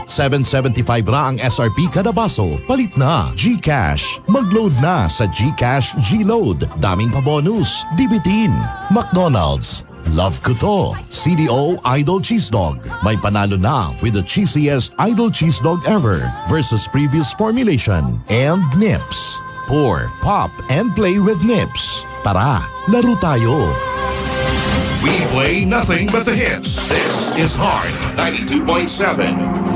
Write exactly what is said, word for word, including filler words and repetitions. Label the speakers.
Speaker 1: seven seventy-five ra ang S R P kada baso. Palit na. GCash. Mag-load na sa GCash G-Load. Daming pa-bonus. Dibitin. McDonald's. Love ko to. C D O Idol Cheese Dog. May panalo na with the cheesiest Idol Cheese Dog ever versus previous formulation. And Nips. Pour, pop, and play with Nips. Tara, laro tayo.
Speaker 2: We play nothing but the hits. This is Heart ninety-two point seven.